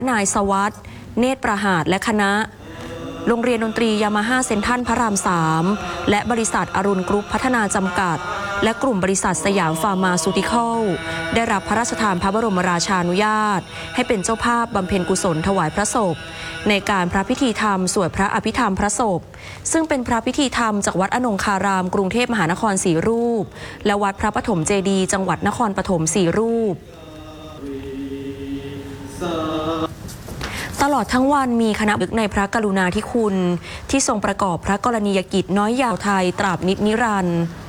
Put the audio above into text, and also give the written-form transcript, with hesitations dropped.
นายสวัสดิ์เนตรประหารและคณะโรงเรียนดนตรียามาฮ่าเซ็นทรัลพระราม3และบริษัทอรุณกรุ๊ปพัฒนาจำกัดและกลุ่มบริษัทสยามฟาร์มาซูติคอลได้รับพระราชทานพระบรมราชานุญาตให้เป็นเจ้าภาพบำเพ็ญกุศลถวายพระศพในการพระพิธีธรรมสวดพระอภิธรรมพระศพซึ่งเป็นพระพิธีธรรมจากวัดอนงคารามกรุงเทพมหานคร4 รูปและวัดพระปฐมเจดีย์จังหวัดนครปฐม4 รูปตลอดทั้งวันมีคณะบึกในพระกรุณาธิคุณที่ทรงประกอบพระกรณียกิจน้อยยาวไทยตราบนิจนิรันดร์